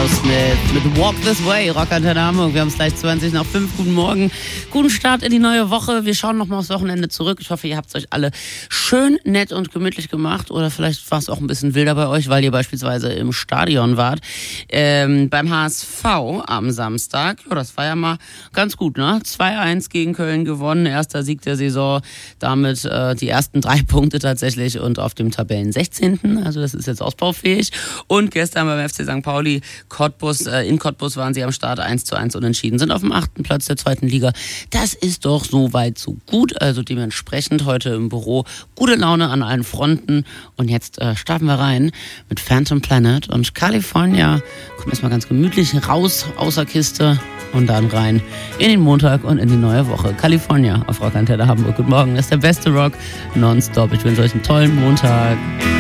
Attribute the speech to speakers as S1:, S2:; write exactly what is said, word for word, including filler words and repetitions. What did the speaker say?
S1: Aerosmith mit Walk This Way, Rockantenne Hamburg. Wir haben es gleich zwanzig nach fünf. Guten Morgen, guten Start in die neue Woche. Wir schauen nochmal aufs Wochenende zurück. Ich hoffe, ihr habt es euch alle schön, nett und gemütlich gemacht. Oder vielleicht war es auch ein bisschen wilder bei euch, weil ihr beispielsweise im Stadion wart. Ähm, beim H S V am Samstag. Ja, das war ja mal ganz gut, ne? zwei eins gegen Köln gewonnen. Erster Sieg der Saison. Damit äh, die ersten drei Punkte tatsächlich und auf dem Tabellen sechzehnten Also das ist jetzt ausbaufähig. Und gestern beim F C Sankt Pauli Cottbus, äh, in Cottbus waren sie am Start eins zu eins unentschieden, sind auf dem achten Platz der zweiten Liga. Das ist doch so weit so gut, also dementsprechend heute im Büro gute Laune an allen Fronten. Und jetzt äh, starten wir rein mit Phantom Planet und California. Kommt erstmal ganz gemütlich raus aus der Kiste und dann rein in den Montag und in die neue Woche. California auf Rockantenne Hamburg. Guten Morgen, das ist der beste Rock nonstop. Ich wünsche euch einen tollen Montag.